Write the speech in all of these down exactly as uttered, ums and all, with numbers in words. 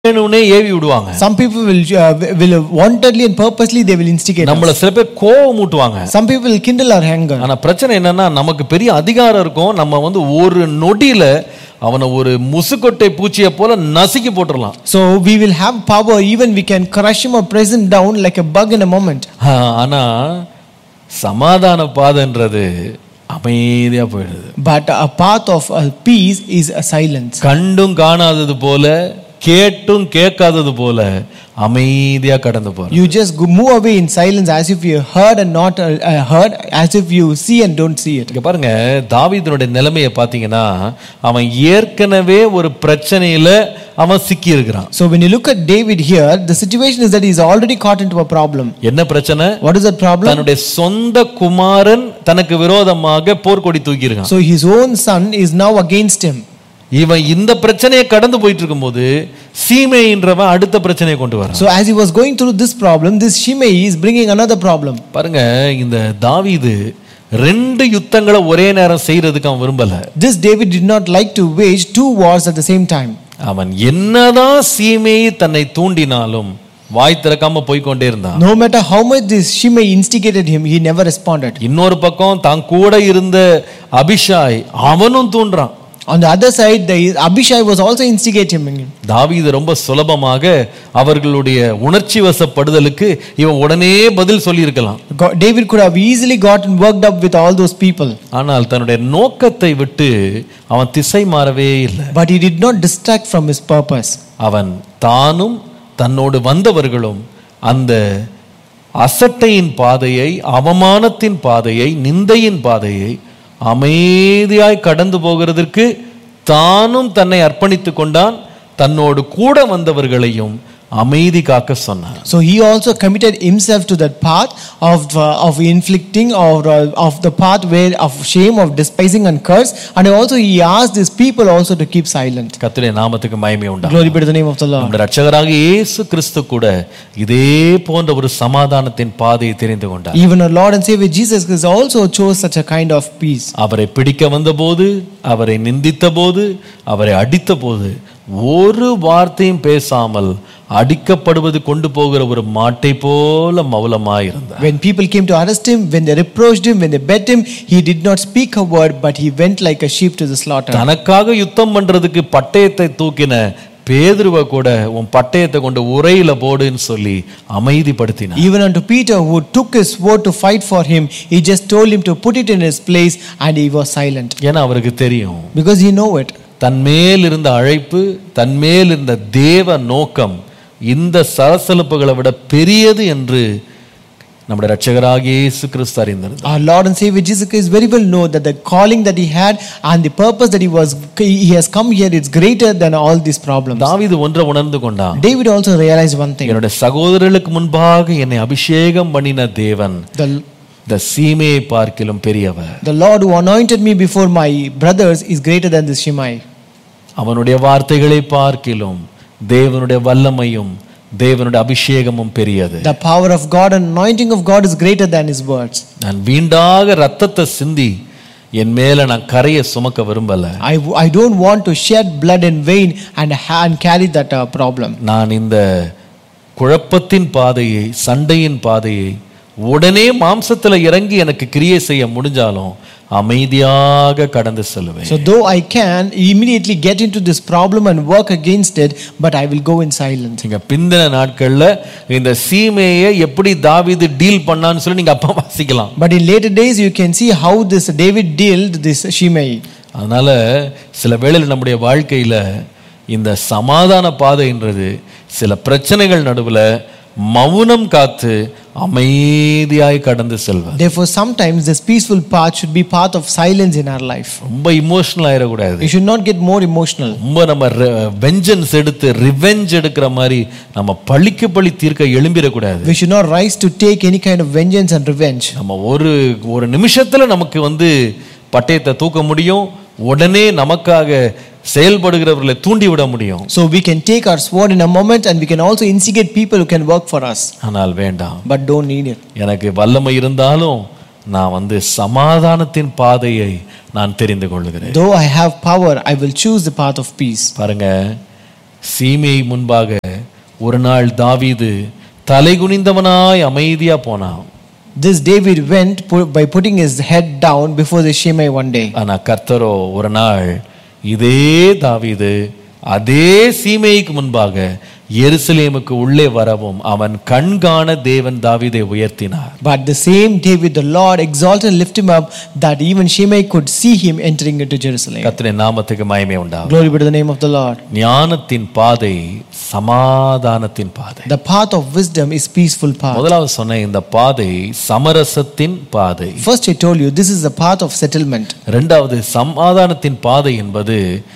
வேணும்னே ஏவி விடுவாங்க. Some people will uh, will wantedly and purposely they will instigate நம்மள us. சில பேர் கோவம் மூட்டுவாங்க. Some people will kindle our anger. ஆனா பிரச்சனை என்னன்னா நமக்கு பெரிய அதிகாரம் இருக்கும். நம்ம வந்து ஒரு நொடியில அவனை ஒரு முசுக்கொட்டை பூச்சியை போல நசுக்கி போட்டுறலாம். So we will have power, even we can crush him or press him down like a bug in a moment. ஆனா சமாதான பாதைன்றது அமைதியா போயிடுது. But a path of uh, peace is a silence. கண்டும் காணாதது போல கேட்டும் கேட்காதது போல அமைதியா கடந்து போற. You just go, move away in silence as if you heard and not uh, uh, heard, as if you see and don't see it. இங்க பாருங்க, தாவீதுனுடைய நிலைமையை பாத்தீங்கன்னா அவன் ஏற்கனவே ஒரு பிரச்சனையில அவன் சிக்கி இருக்கிறான். So when you look at David here, the situation is that he is already caught into a problem. என்ன பிரச்சனை? What is that problem? தன்னுடைய சொந்த குமாரன் தனக்கு விரோதமாக போர்க்கொடி தூக்கி இருக்கான். So his own son is now against him. இவன் இந்த பிரச்சனையை கடந்து போயிட்டு இருக்கும்போது சீமேயின்றவன் அடுத்த பிரச்சனையை கொண்டு வரான். So as he was going through this problem, this Shimei is bringing another problem. பாருங்க, இந்த தாவீது ரெண்டு யுத்தங்களை ஒரே நேரம் செய்யறதுக்கு அவன் விரும்பல. This David did not like to wage two wars at the same time. அவன் என்னதான் சீமேயி தன்னை தூண்டினாலும் வாய் திறக்காம போய் கொண்டே இருந்தான். No matter how much this Shimei instigated him, he never responded. இன்னொரு பக்கம் தான் கூட இருந்த அபிஷாய் அவனும் தூண்டுறான். On the other side, the Abishai was also instigating him. தாவீது ரொம்ப சுலபமாக அவர்களுடைய உணர்ச்சி வசப்படுதலுக்கு இவன் உடனே பதில் சொல்லி இருக்கலாம். David could have easily gotten worked up with all those people. ஆனால் தன்னுடைய நோக்கத்தை விட்டு அவன் திசை மாறவே இல்லை. But he did not distract from his purpose. அவன் தானும் தன்னோடு வந்தவர்களும் அந்த அசட்டையின் பாதையை, அவமானத்தின் பாதையை, நிந்தையின் பாதையை அமைதியாய் கடந்து போகிறதற்கு தானும் தன்னை அர்ப்பணித்துக் கொண்டான். தன்னோடு கூட வந்தவர்களையும் அமைதி காக்க சொன்னான். So he also committed himself to that path of uh, of inflicting or uh, of the path where of shame, of despising and curse, and also he asked these people also to keep silent. கர்த்தருடைய நாமத்துக்கு மகிமை உண்டாகட்டும். Glory be to the name of the Lord. நம்முடைய இரட்சகராகிய இயேசு கிறிஸ்து கூட இதே போன்ற ஒரு சமாதானத்தின் பாதையை தெரிந்து கொண்டார். Even our Lord and Savior Jesus Christ also chose such a kind of peace. அவரை பிடிக்க வந்தபோது, அவரை நிந்தித்த போது, அவரை அடித்த போது ஒரு வார்த்தையும் பேசாமல் அடிக்கப்படுவது கொண்டு போகிற ஒரு மாட்டை போல மௌனமாய் இருந்தார். When people came to arrest him, when they reproached him, when they beat him, he did not speak a word, but he went like a sheep to the slaughter. தனக்காக யுத்தம் பண்றதுக்கு பட்டயத்தை தூக்கின பேதுருவை கூட உன் பட்டயத்தை கொண்டு உரையில போடுன்னு சொல்லி அமைதிப்படுத்தினார். Even unto Peter, who took his sword to fight for him, he just told him to put it in his place, and he was silent. ஏன்னா அவருக்கு தெரியும், Because he know it. தன்மேல் இருந்த அழைப்பு, தன்மேல் இருந்த தேவ நோக்கம் இந்த சலசலப்புகளை விட பெரியது என்று நம்முடைய இரட்சகராகிய இயேசு கிறிஸ்து அறிந்திருந்தார். Our Lord and Savior Jesus Christ very well know that the calling that he had and the purpose that he was he has come here is greater than all these problems. தாவீது ஒன்றை உணர்ந்து கொண்டான். David also realized one thing. என்னுடைய சகோதரர்களுக்கு முன்பாக என்னை அபிஷேகம் பண்ணின தேவன் The இந்த சீமையை பார்க்கிலும் பெரியவர். The Lord who anointed me before my brothers is greater than this Shimei. அவனுடைய வார்த்தைகளை பார்க்கிலும் தேவனுடைய வல்லமையும் தேவனுடைய அபிஷேகமும் பெரியது. The power of God and anointing of God is greater than his words. நான் வீண்டாக ரத்தத்தை சிந்தி என் மேல நான் கரையை சுமக்க விரும்பல. I I don't want to shed blood in vain and and carry that uh, problem. நான் இந்த குழப்பத்தின் பாதையை, சண்டையின் பாதையை உடனே மாம்சத்துல இறங்கி எனக்கு கிரியை செய்ய முடிஞ்சாலும் அமைதியாக கடந்து செல்வேன். So though I can immediately get into this problem and work against it, but I will go in silence. நீங்க பிந்தின நாட்கள்ல இந்த சீமையை எப்படி தாவீது டீல் பண்ணான்னு சொல்லி நீங்க அப்பா வாசிக்கலாம். But in later days you can see how this David dealt this Shimei. அதனால சில வேளையில் நம்முடைய வாழ்க்கையில இந்த சமாதான பாதைன்றது சில பிரச்சனைகள் நடுவுல மௌனம் காத்து அமைதியாய் கடந்து செல்வது. Therefore sometimes this peaceful path should be path of silence in our life. ரொம்ப இமோஷனல் ஆயிர கூடாது. You should not get more emotional. ரொம்ப நம்ம வெஞ்சன்ஸ் எடுத்து ரிவெஞ்ச் எடுக்கிற மாதிரி நம்ம பழிக்கு பழி தீர்க்க எழும்பிர கூடாது. We should not rise to take any kind of vengeance and revenge. நம்ம ஒரு ஒரு நிமிஷத்துல நமக்கு வந்து பட்டயத்தை தூக்க முடியும், உடனே நமக்காக செயல்படுகிறவர்களை தூண்டி விட முடியும். So we can take our sword in a moment and we can also instigate people who can work for us. ஆனால் வேண்டாம். But don't need it. எனக்கு வல்லமை இருந்தாலும் நான் வந்து சமாதானத்தின் பாதையை நான் தெரிந்து கொள்கிறேன். Though I have power, I will choose the path of peace. பாருங்க, சீமை முன்பாக ஒரு நாள் தாவீது தலைகுனிந்தவனாய் அமைதியா போனான். This David went pu- by putting his head down before the Shimei one day. ஆனா கர்த்தரோ ஒரு நாள் இதே தாவீது அதே சீமைக்கு முன்பாக எருசலேமுக்கு உள்ளே வரவும் அவன் கண்காண தேவன் தாவீதை உயர்த்தினார். But the same David, the Lord exalted and lifted him up, that even Shimei could see him entering into Jerusalem. கர்த்தரின் நாமத்துக்கு மகிமை உண்டாகும். Glory be to the name of the Lord. ஞானத்தின் பாதை சமாதானத்தின் பாதை. The path of wisdom is peaceful path. முதலாவது சொன்ன இந்த பாதை சமரசத்தின் பாதை. First I told you, this is the path of settlement. இரண்டாவது சமாதானத்தின் பாதை என்பது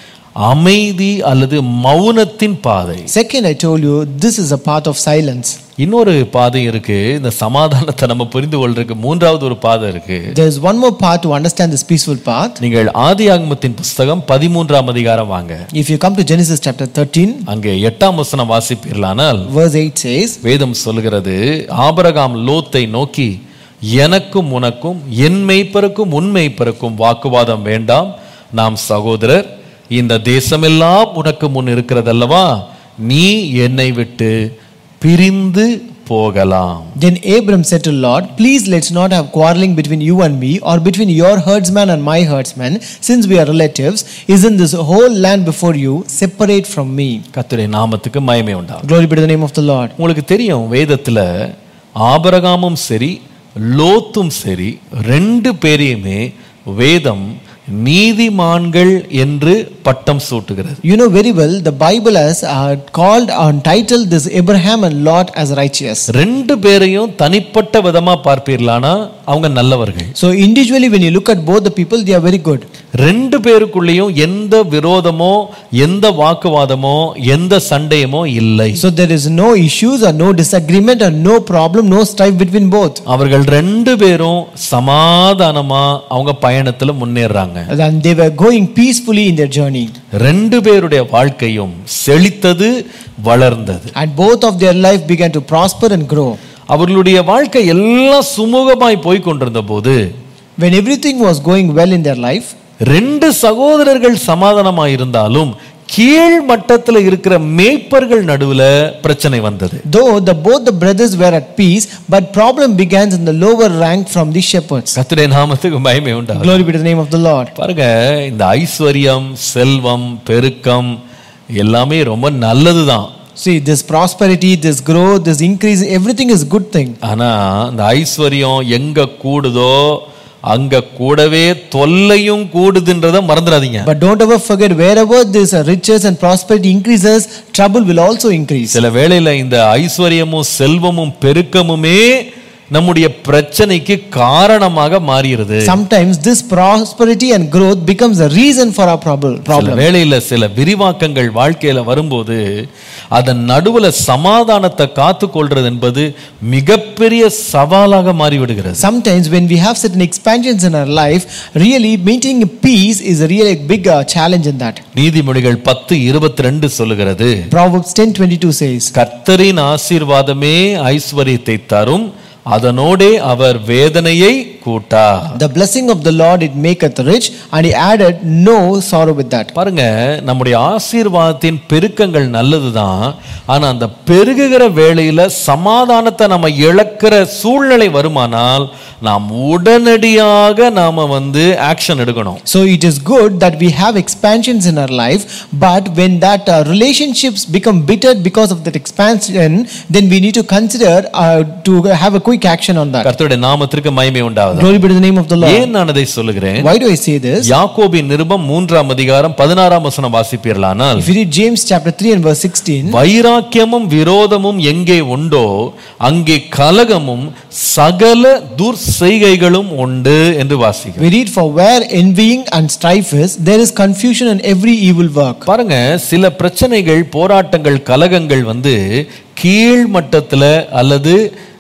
அமைதி அல்லது மௌனத்தின் பாதை. Second I told you, this is a path of silence. இன்னொரு பாதை இருக்கு. இந்த சமாதானத்தை நம்ம புரிந்து கொள்றதுக்கு மூன்றாவது ஒரு பாதை இருக்கு. There is one more path to understand this peaceful path. நீங்கள் ஆதியாகமத்தின் புஸ்தகம் பதிமூன்றாம் அதிகாரம் வாங்க. If you come to Genesis chapter thirteen, அங்கே எட்டாம் வசனம் வாசிப்பீர்களானால் verse eight says, வேதம் சொல்கிறது, ஆபிரகாம் லோத்தை நோக்கி, எனக்கும் உனக்கும் என் மேய்ப்பருக்கும் உன் மேய்ப்பருக்கும் வாக்குவாதம் வேண்டாம், நாம் சகோதரர், இந்த தேசமெல்லாம் உனக்கு முன் இருக்கிறதல்லவா, நீ என்னை விட்டு பிரிந்து போகலாம். Then Abram said to Lot, please let's not have quarreling between you and me, or between your herdsman and my herdsman, since we are relatives. Isn't this whole land before you? Separate from me. கர்த்தருடைய நாமத்துக்கு மகிமை உண்டாகும். Glory be to the name of the Lord. உங்களுக்கு தெரியும், வேதத்துல ஆபிரகாமும் சரி லோத்தும் சரி ரெண்டு பேரையுமே வேதம் நீதிமான்கள் என்று பட்டம் சூட்டுகிறது. You know very well, the Bible has uh, called and titled this Abraham and Lot as righteous. ரெண்டு பேரையும் தனிப்பட்ட விதமா பார்ப்பீர்களானா அவங்க நல்லவர்கள். So individually when you look at both the people, they are very good. ரெண்டு பேருக்குள்ளேயும் எந்த விரோதமோ எந்த வாக்குவாதமோ எந்த சண்டையுமோ இல்லை. So there is no issues or no disagreement or no problem, no strife between both. அவர்கள் ரெண்டு பேரும் சமாதானமா அவங்க பயணத்துல முன்னேறாங்க. And they were going peacefully in their journey. ரெண்டு பேருடைய வாழ்க்கையும் செழித்தது, வளர்ந்தது. And both of their life began to prosper and grow. அவர்களுடைய வாழ்க்கை எல்லாம் சுமூகமாய் போய் கொண்டிருந்த போது, When everything was going well in their life, ரெண்டு சகோதரர்கள் சமாதானமாய் இருந்தாலும் கீழ் மட்டத்துல இருக்கிற மேய்ப்பர்கள் நடுவுல பிரச்சனை வந்தது. though the both the brothers were at peace, but problem begins in the lower rank from the shepherds. கர்த்தருடைய நாமத்துக்கு மகிமை உண்டாகட்டும். Glory be to the name of the Lord. பாருங்க, இந்த ஐஸ்வர்யம், செல்வம், பெருக்கம் எல்லாமே ரொம்ப நல்லதுதான். See, this prosperity, this growth, this increase, everything is good thing. ஆனா இந்த ஐஸ்வர்யம் எங்க கூடுதோ அங்க கூடவே தொல்லையும் கூடுதுன்றத மறந்துடாதீங்க. But don't ever forget, wherever this riches and prosperity increases, trouble will also increase. சில வேளையில இந்த ஐஸ்வர்யமும் செல்வமும் பெருக்கமுமே நம்முடைய பிரச்சனைக்கு காரணமாக மாறுகிறது. Sometimes this prosperity and growth becomes the reason for our problem. சில வேளையில சில விரிவாக்கங்கள் வாழ்க்கையில வரும்போது அதன் நடுவுல சமாதானத்தை காத்துக்கொள்றது என்பது மிகப்பெரிய சவாலாக மாறிவிடுகிறது. Sometimes when we have certain expansions in our life, really maintaining peace is a really big uh, challenge in that. நீதிமொழிகள் பத்து இருபத்தி ரெண்டு சொல்லுகிறது, Proverbs ten twenty-two says, கர்த்தரின் ஆசீர்வாதமே ஐஸ்வரியத்தை தரும், அதனோடே அவர் வேதனையை கூட்டா. the blessing of the Lord it maketh rich, and he added no sorrow with that. பாருங்க, நம்முடைய ஆசீர்வாதத்தின் பெருக்கங்கள் நல்லதுதான். ஆனா அந்த பெருகுகிற வேளையில சமாதானத்தை நம்ம இழக்கிற சூழ்நிலை வருமானால் நாம் உடனடியாக நாம வந்து ஆக்ஷன் எடுக்கணும். So it is good that we have expansions in our life, but when that uh, relationships become bitter because of that expansion, then we need to consider uh, to have a quick action on that. கர்த்தருடைய நாமத்திற்கு மகிமை உண்டாவதாக. Glory be to the name of the Lord. ஏன் நான் அதை சொல்லுகிறேன்? Why do I say this? யாக்கோபின் நிருபம் மூன்றாம் அதிகாரம் பதினாறாம் வசனம் வாசிப்பீர்களானால், If you read James chapter three and verse sixteen, வைராக்கியமும் விரோதமும் எங்கே உண்டோ அங்கே கலகமும் சகல துர்செய்கைகளும் உண்டு என்று வாசிக்கிறோம். we read, for where envying and strife is, there is confusion and every evil work. பாருங்க, சில பிரச்சனைகள், போராட்டங்கள், கலகங்கள் வந்து கீழ் மட்டத்துல அல்லது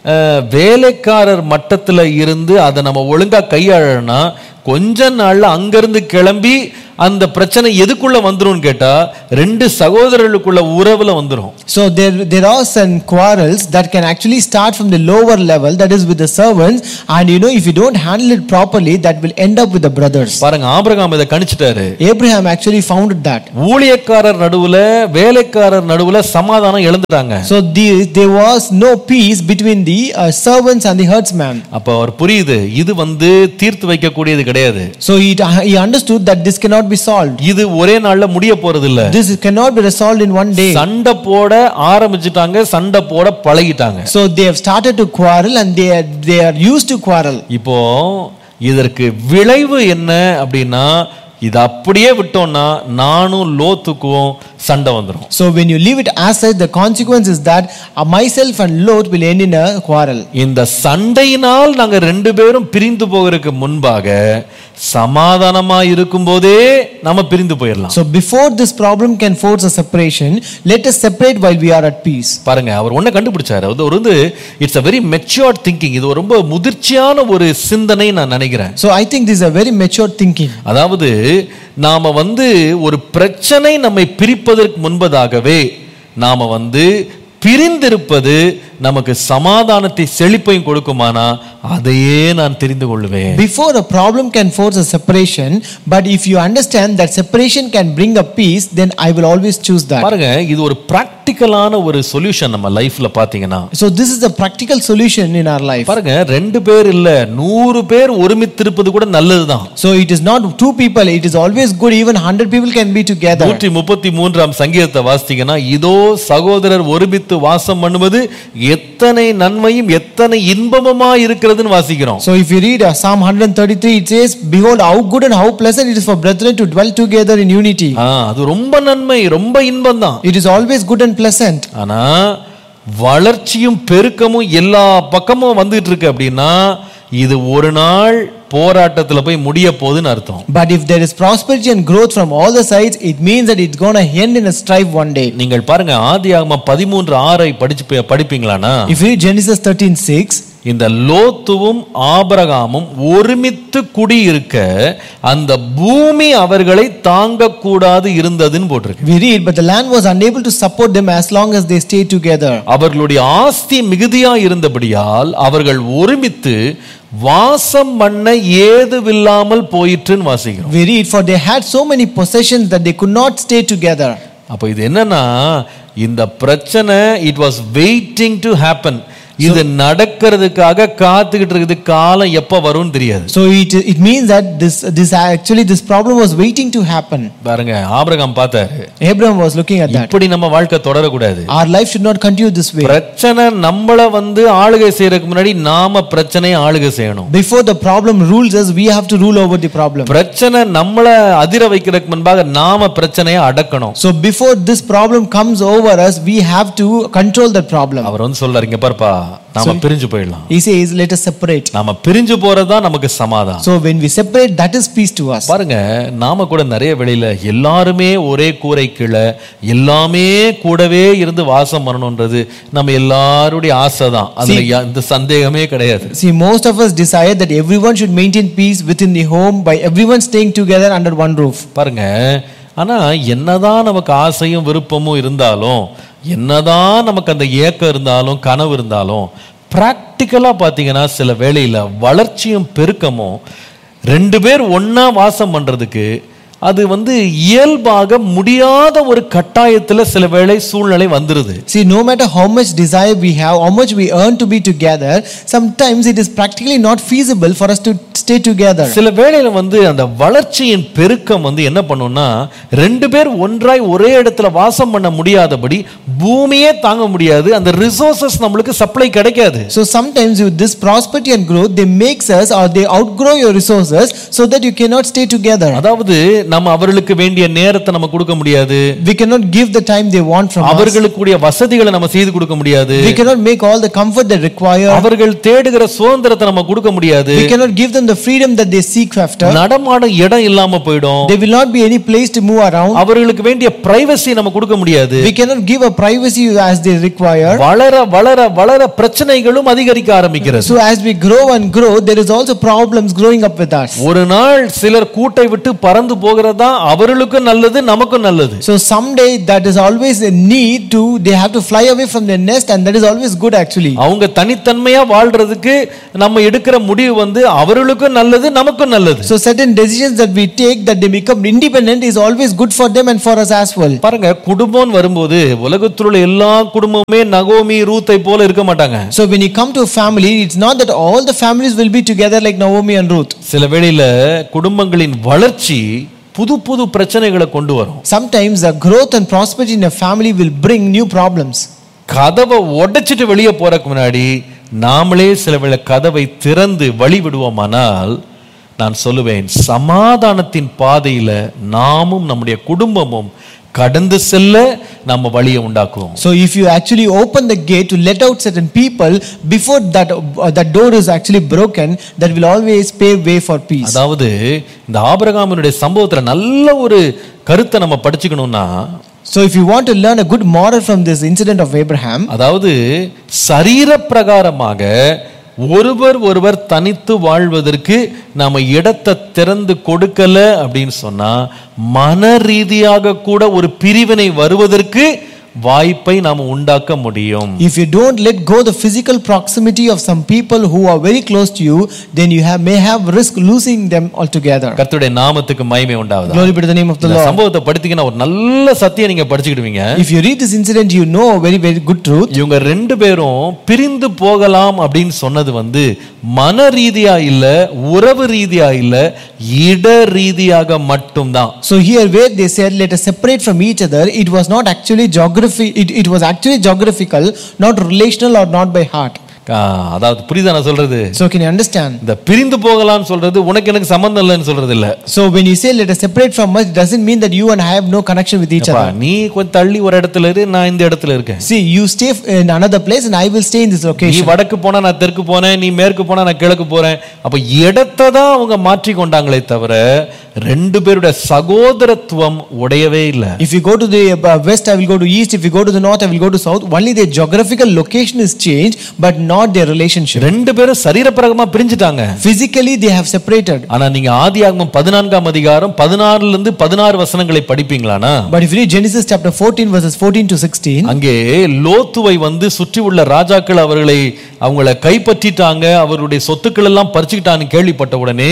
வேலைக்காரர் மட்டத்துல இருந்து அதை நம்ம ஒழுங்கா கையாளனா கொஞ்ச நாள்ல அங்கிருந்து கிளம்பி அந்த பிரச்சனை எதுக்குள்ள வந்துரும் கேட்டா ரெண்டு சகோதரர்களுக்குள்ள உறவுல வந்துரும். So there there are some quarrels that can actually start from the lower level, that is with the servants, and you know if you don't handle it properly that will end up with the brothers. பாருங்க Abraham இத கணிச்சிட்டாரு. Abraham actually found that. ஊழியக்காரர் நடுவுல வேலைக்காரர் நடுவுல சமாதானம் இழந்துட்டாங்க. So the, there was no peace between the uh, servants and the herdsman. அப்ப அவர் புரியுது இது வந்து தீர்த்து வைக்க கூடியது கிடையாது. So he he understood that this cannot be solved. இது ஒரே நாள்ல முடிய போறது இல்ல. This cannot be resolved in one day. சண்டை போட ஆரம்பிச்சிட்டாங்க, சண்டை போட பழகிட்டாங்க. So they have started to quarrel and they are, they are used to quarrel. இப்போ இதற்கு விளைவு என்ன அப்படின்னா இது அப்படியே விட்டோம்னா நானும் லோத்துக்கும் சண்டை வந்துரும். So when you leave it as such, the consequence is that uh, myself and Lot will end in a quarrel. இந்த சண்டையினால் நாங்க ரெண்டு பேரும் பிரிந்து போகிறதுக்கு முன்பாக சமாதானமா இருக்கும்போதே நாம பிரிந்து போயிடலாம். So before this problem can force a separation, let us separate while we are at peace. பாருங்க அவர் ஒண்ணு கண்டுபிடிச்சாரு. அது ஒரு வந்து it's a very matured thinking. இது ரொம்ப முதிர்ச்சியான ஒரு சிந்தனை நான் நினைக்கிறேன். So I think this is a very mature thinking. அதாவது நாம வந்து ஒரு பிரச்சனை நம்மை பிரிப்பதற்கு முன்பதாகவே நாம வந்து பிரிந்திருப்பது நமக்கு சமாதானத்தை செழிப்பையும் கொடுக்குமானா அதையே நான் தெரிந்து கொள்வேன். Before a problem can force a separation, but if you understand that separation can bring a peace, then I will always choose that. பாருங்க இது ஒரு பிராக்டிகலான ஒரு சொல்யூஷன் நம்ம லைஃப்ல பாத்தீங்கன்னா. So this is a practical solution in our life. பாருங்க ரெண்டு பேர் இல்ல நூறு பேர் ஒருமித்திருப்பது கூட நல்லதுதான். So it is not two people, it is always good even one hundred people can be together. நூற்று முப்பத்தி மூன்றாம் சங்கீதத்தை வாசித்தீங்கன்னா இதோ சகோதரர் ஒருமித்து வாசம் பண்ணுவது எத்தனை நன்மையும் எத்தனை இன்பமுமா இருக்கிறதுன்னு வாசிக்கிறோம். So if you read uh, Psalm one thirty-three, it says behold how good and how pleasant it is for brethren to dwell together in unity. ஆ அது ரொம்ப நன்மை ரொம்ப இன்பம் தான். It is always good and pleasant. ஆனா வளர்ச்சியும் பெருக்கமும் எல்லா பக்கமும் வந்துட்டு இருக்கு அப்படின்னா இது ஒரு நாள் போராட்டத்துல போய் முடிய போகுதுன்னு அர்த்தம். But if there is prosperity and growth from all the sides, it means that it's going to end in a strife one day. நீங்கள் பாருங்க ஆதியாகமம் பதிமூன்று ஆறை படிச்சு படிப்பீங்களானா If you read Genesis thirteen six, இந்த லோத்துவும் ஆபிரகாமும் ஒருமித்து குடியிருக்க அந்த பூமி அவர்களை தாங்க கூடாது இருந்ததுன்னு போட்டிருக்கு. we read but the land was unable to support them as long as they stayed together. அவர்களுடைய ஆஸ்தி மிகுதியா இருந்தபடியால் அவர்கள் ஒருமித்து வாசம் பண்ண ஏதுவில்லாமல் போயிற்றுன்னு வாசிக்கிறோம். We read for they had so many possessions that they could not stay together. அப்ப இது என்னன்னா இந்த பிரச்சனை it was waiting to happen. இது நடக்கிறதுக்காக காத்துக்கிட்டு இருக்குது, காலம் எப்ப வரும்னு தெரியாது. So it it means that this this actually this problem was waiting to happen. பாருங்க ஆபிரகாம் பார்த்தாரு. Abraham was looking at that. இப்படி நம்ம வாழ்க்கை தொடர கூடாது. Our life should not continue this way. பிரச்சனை நம்மள வந்து ஆளுகை செய்யறதுக்கு முன்னாடி நாம பிரச்சனையை ஆளுகை செய்யணும். Before the problem rules us, we have to rule over the problem. பிரச்சனை நம்மள அதிர வைக்கிறதுக்கு முன்பாக நாம பிரச்சனையை அடக்கணும். So before this problem comes over us, we have to control that problem. அவர் வந்து சொல்றாருங்க பாருப்பா நாம பிரிஞ்சு போயிடலாம். He says let us separate. நாம பிரிஞ்சு போறதா நமக்கு சமாதானம். So when we separate, that is peace to us. பாருங்க நாம கூட நிறைய வேளையில எல்லாருமே ஒரே கூரை கீழே எல்லாமே கூடவே இருந்து வாசம் பண்ணணும்ன்றது நம்ம எல்லாருடைய ஆசை தான். அதுல எந்த சந்தேகமே கிடையாது. See, most of us desire that everyone should maintain peace within the home by everyone staying together under one roof. பாருங்க ஆனா என்னதான் நமக்கு ஆசையும் விருப்பமும் இருந்தாலும் என்னதான் நமக்கு அந்த ஏக்கம் இருந்தாலும் கனவு இருந்தாலும் பிராக்டிக்கலா பாத்தீங்கன்னா சில வேளையில வளர்ச்சியும் பெருக்கமும் ரெண்டு பேர் ஒன்னா வாசம் பண்றதுக்கு அது வந்து இயல்பாக முடியாத ஒரு கட்டாயத்துல சில வேளை சூழ்நிலை வந்துருது. See, no matter how much desire we have, how much we earn to be together, sometimes it is practically not feasible for us to stay together. சில வேளையில வந்து அந்த வளர்ச்சியின் பெருக்கம் வந்து என்ன பண்ணும்னா ரெண்டு பேர் ஒன்றாய் ஒரே இடத்துல வாசம் பண்ண முடியாதபடி பூமியே தாங்க முடியாது, அந்த ரிசோர்சஸ் நம்மளுக்கு சப்ளை கிடைக்காது. So sometimes with this prosperity and growth, they makes us or they outgrow your resources so that you cannot stay together. அதாவது நம்ம அவர்களுக்கு வேண்டிய நேரத்தை நம்ம கொடுக்க முடியாது. We cannot give the time they want from us. அவர்களுக்கு கூடிய வசதிகளை நம்ம செய்து கொடுக்க முடியாது. We cannot make all the comfort they require. அவர்கள் தேடுகிற சுதந்திரத்தை நம்ம கொடுக்க முடியாது. We cannot give them the freedom that they seek after. நடமாட இடம் இல்லாம போய்டும். There will not be any place to move around. அவர்களுக்கு வேண்டிய பிரைவசி நம்ம கொடுக்க முடியாது. We cannot give a privacy as they require. வளர வளர வளர பிரச்சனைகளும் அதிகரிக்க ஆரம்பிக்கிறது. So as we grow and grow, there is also problems growing up with us. ஒரு நாள் சிலர் கூட்டை விட்டு பறந்து போக போகிறது தான் அவர்களுக்கும் நல்லது, நமக்கும் நல்லது. So someday that is always a need to, they have to fly away from their nest, and that is always good actually. அவங்க தனித்தன்மையா வாழ்றதுக்கு நம்ம எடுக்கிற முடிவு வந்து அவர்களுக்கும் நல்லது, நமக்கும் நல்லது. So certain decisions that we take that they become independent is always good for them and for us as well. பாருங்க, குடும்பம் வரும்போது உலகத்தில் உள்ள எல்லா குடும்பமே நகோமி ரூத்தை போல இருக்க மாட்டாங்க. So when you come to a family, it's not that all the families will be together like Naomi and Ruth. சில வேளையில குடும்பங்களின் வளர்ச்சி புது புது பிரச்சனைகளை கொண்டு வரும். Sometimes the growth and prosperity in a family will bring new problems. கதவை உடைச்சிட்டு வெளியே போறதுக்கு முன்னாடி நாமளே சில வேளை கதவை திறந்து வழி விடுவோமானால், நான் சொல்லுவேன், சமாதானத்தின் பாதையில நாமும் நம்முடைய குடும்பமும் கடந்து செல்ல நம்ம வழியை உண்டாக்குவோம். So if you actually open the gate to let out certain people before that uh, that door is actually broken, that will always pave way for peace. அதாவது இந்த ஆபிரகாமினுடைய சம்பவத்துல நல்ல ஒரு கருத்தை நம்ம படிச்சுக்கணும்னா, so if you want to learn a good moral from this incident of Abraham, அதாவது சரீர பிரகாரமாக ஒருவர் ஒருவர் தனித்து வாழ்வதற்கு நாம இடத்தை திறந்து கொடுக்கல அப்படின்னு சொன்னா, மன ரீதியாக கூட ஒரு பிரிவினை வருவதற்கு வாய்ப்பை நாம உண்டாக்க முடியும். If you don't let go the physical proximity of some people who are very close to you, then you have may have risk losing them altogether. கர்த்தருடைய நாமத்துக்கு மகிமை உண்டாவதாக. Glory be to the name of the இந்த Lord. சம்பவத்தை படித்தீங்கன்னா ஒரு நல்ல சத்தியம் நீங்க படிச்சுக்கிடுவீங்க. If you read this incident, you know a very very good truth. இவங்க ரெண்டு பேரும் பிரிந்து போகலாம் அப்படின்னு சொன்னது வந்து மன ரீதியா இல்ல, உறவு ரீதியா இல்ல, இட ரீதியாக மட்டும்தான். So here where they said let us separate from each other, it was not actually geography, it, it was actually geographical, not relational or not by heart. அதாவது புரியுதா நான் சொல்றது? So can you understand? இந்த பிரிந்து போகலாம்னு சொல்றது உனக்கு எனக்கு சம்பந்தம் இல்லைன்னு சொல்றது இல்ல. So when you say let us separate from us, it doesn't mean that you and I have no connection with each other. நீ கொஞ்சம் தள்ளி ஒரு இடத்துல இரு, நான் இந்த இடத்துல இருக்கேன். See, you stay in another place and I will stay in this location. நீ வடக்கு போனா நான் தெற்கு போறேன், நீ மேற்கு போனா நான் கிழக்கு போறேன். அப்ப இடத்தை தான் அவங்க மாற்றி கொண்டாங்களே தவிர ரெண்டு பேருடைய சகோதரத்துவம் உடையவே இல்ல. If you go to the west, I will go to east. If you go to the north, I will go to south. Only the geographical location is changed, but not their relationship. ரெண்டு பேரும் சரீரப்பிரகாரமா பிரிஞ்சிட்டாங்க. Physically they have separated. ஆனா நீங்க ஆதியாகமம் பதினான்காம் அதிகாரம் பதினாறுல இருந்து பதினாறு வசனங்களை படிப்பீங்களானா, But if you read Genesis chapter fourteen verses fourteen to sixteen, அங்கே லோத்துவை வந்து சுற்றி உள்ள ராஜாக்கள் அவர்களை அவங்களை கைப்பற்றிட்டாங்க, அவருடைய சொத்துக்கள் எல்லாம் பறிச்சுக்கிட்டான்னு கேள்விப்பட்ட உடனே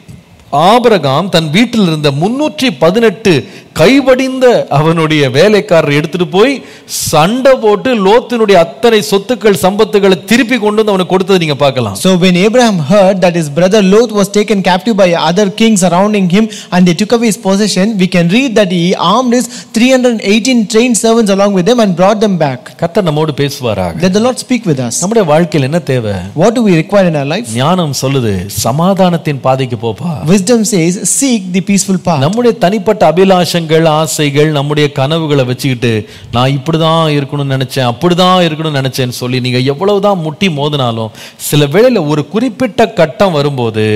ஆபிரகாம் தன் வீட்டில் இருந்த முன்னூற்றி பதினெட்டு கைவடிந்த அவனுடைய வேலைக்காரர் எடுத்துட்டு போய் சண்டை போட்டு லோத்தினுடைய அத்தனை சொத்துக்கள் சம்பத்துகளை திருப்பி கொண்டு வந்து அவனுக்கு கொடுத்தது நீங்க பார்க்கலாம். So when Abraham heard that his brother Lot was taken captive by other kings surrounding him and they took away his possession, we can read that he armed his three hundred eighteen trained servants along with them and brought them back. கர்த்தர் நம்மோடு பேசுவாராக. Let the Lord speak with us. நம்முடைய வாழ்க்கையில் என்ன தேவை? What do we require in our life? ஞானம் சொல்லுது சமாதானத்தின் பாதைக்கு போப்பா. Wisdom says seek the peaceful path. நம்முடைய தனிப்பட்ட அபிலாஷங்கள், ஆசைகள், நம்முடைய கனவுகளை வச்சுக்கிட்டு நான் இப்படிதான் இருக்கணும்னு நினைச்சேன், அப்படிதான் இருக்கணும்னு நினைச்சேன்னு சொல்லி நீங்க எவ்வளவுதான் முட்டி மோதினாலும் சில வேளையில ஒரு குறிப்பிட்ட கட்டம் வரும்போது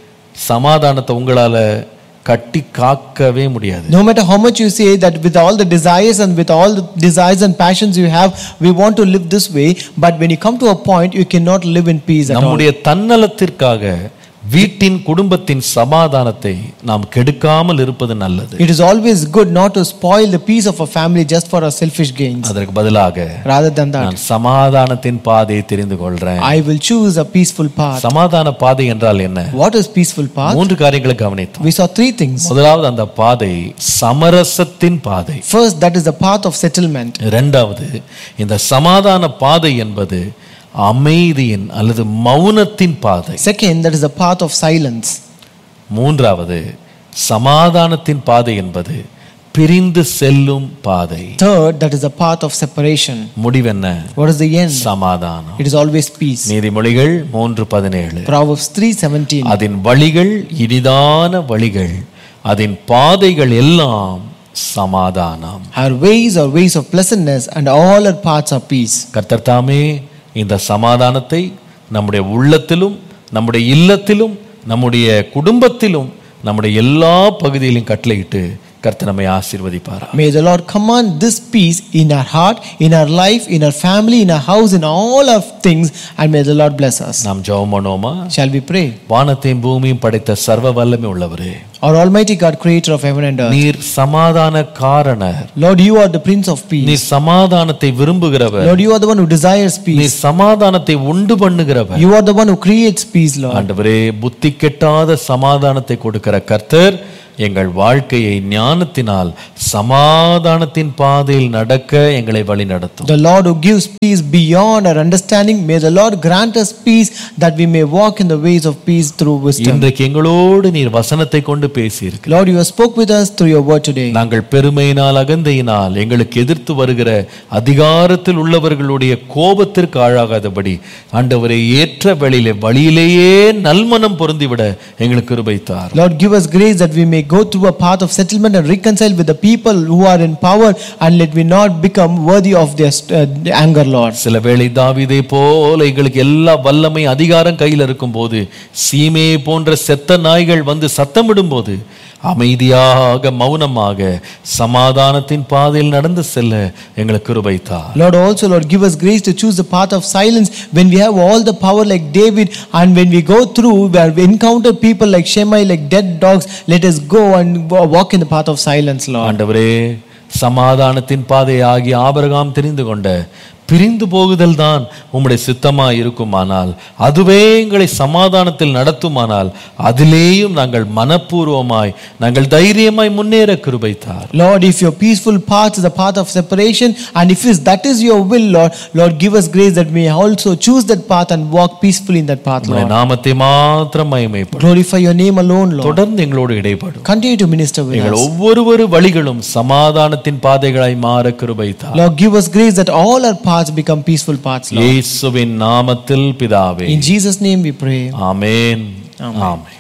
சமாதானத்தை உங்களால கட்டி காக்கவே முடியாது. No matter how much you say that with all the desires and with all the desires and passions you have, we want to live this way, but when you come to a point you cannot live in peace at all. நம்முடைய தன்னலத்திற்காக வீட்டின் குடும்பத்தின் சமாதானத்தை நாம் கெடுக்காமல் இருப்பது நல்லது. It is always good not to spoil the peace of a family just for our selfish gains. அதற்கு பதிலாக Rather than that, நான் சமாதானத்தின் பாதையை தெரிந்து கொள்றேன். I will choose a peaceful path. சமாதான பாதை என்றால் என்ன? What is peaceful path? மூன்று காரியங்களை கவனித்தோம். We saw three things. முதலாவது அந்த பாதை சமரசத்தின் பாதை. First, that is the path of settlement. இரண்டாவது இந்த சமாதான பாதை என்பது அமைதியின் அல்லது மௌனத்தின் பாதை. Second, that is the path of silence. மூன்றாவது சமாதானத்தின் பாதை என்பது பிரிந்து செல்லும் பாதை. Third, that is the path of separation. முடிவென்ன? What is the end? சமாதானம். It is always peace. நீதிமொழிகள் மூன்று பதினேழு. Proverbs three seventeen. அதன் வழிகள் இனிதான வழிகள், அதன் பாதைகள் எல்லாம் சமாதானம். Her ways are ways of pleasantness and all her paths are peace. கர்த்தர் தாமே இந்த சமாதானத்தை நம்முடைய உள்ளத்திலும், நம்முடைய இல்லத்திலும், நம்முடைய குடும்பத்திலும், நம்முடைய எல்லா பகுதியிலும் கட்டளையிட்டு கர்த்தர் நம்மை ஆசீர்வதிப்பார். May the Lord command this peace in our heart, in our life, in our family, in our house, in all of things, and may the Lord bless us. நாம் ஜெபம் பண்ணுவோமா? Shall we pray? வானத்தையும் பூமியும் படைத்த சர்வ வல்லமை உள்ளவரே, Our Almighty God, creator of heaven and earth, நீர் சமாதான காரணர். Lord, you are the Prince of நீ Peace. சமாதானத்தை விரும்புகிறவர். Lord, you are the one who desires நீ peace. சமாதானத்தை உண்டு பண்ணுகிறவர். You are the one who creates peace, Lord. ஆண்டவரே, புத்தி கெட்டாத சமாதானத்தை கொடுக்கிற கர்த்தர் எங்கள் வாழ்க்கையை ஞானத்தினால் சமாதானத்தின் பாதையில் நடக்க எங்களை வழி நடத்தும். The Lord who gives peace beyond our understanding, may the Lord grant us peace that we may walk in the ways of peace through wisdom. இன்றைக்கு எங்களோடு நீர் வசனத்தை கொண்டு பேசியிருக்கிறீர். Lord, you have spoke with us through your word today. நாங்கள் பெருமையினால் அகந்தையினால் எங்களுக்கு எதிர்த்து வருகிற அதிகாரத்தில் உள்ளவர்களுடைய கோபத்திற்கு ஆளாகாதபடி ஆண்டவரை ஏற்ற வழியிலே வழியிலேயே நல்மனம் பொருந்திவிட எங்களுக்கு கிருபை தார். Lord, give us grace that we may go through a path of settlement and reconcile with the people who are in power, and let we not become worthy of their uh, anger, Lord. சில வேளை தாவீதை போல எங்களுக்கு எல்லா வல்லமை அதிகாரம் கையில் இருக்கும் போது சீமையை போன்ற செத்த நாய்கள் வந்து சத்தமிடும் போது அமைதியாக மௌனமாக சமாதானத்தின் பாதையில் நடந்து செல்ல எங்களுக்கு கிருபை தார். Lord, also Lord, give us grace to choose the path of silence when we have all the power like David, and when we go through where we encounter people like Shimei, like dead dogs, let us go and walk in the path of silence, Lord. ஆண்டவரே, சமாதானத்தின் பாதை ஆகிய Abraham தெரிந்து கொண்ட பிரிந்து போகுதல் தான் உம்முடைய சித்தமாய் இருக்குமானால், அதுவே எங்களை சமாதானத்தில் நடத்துமானால், அதிலேயும் நாங்கள் மனப்பூர்வமாய் நாங்கள் தைரியமாய் முன்னேற கிருபை தார். Lord, if your peaceful path is the path of separation, and if that is your will, Lord, Lord, give us grace that we also choose that path and walk peacefully in that path, உம்முடைய Lord. நாமத்தை மாத்திரம் மகிமைப்படும். Glorify your name alone, Lord. தொடர்ந்து எங்களோடு இடைப்படும். Continue to minister with எங்கள் us. ஒவ்வொரு வழிகளும் சமாதானத்தின் பாதைகளாய் மாற கிருபை தார். Lord, give us grace that all our paths become peaceful paths, Lord. இயேசுவின் நாமத்தில் பிதாவே. In Jesus' name we pray. Amen. Amen. Amen.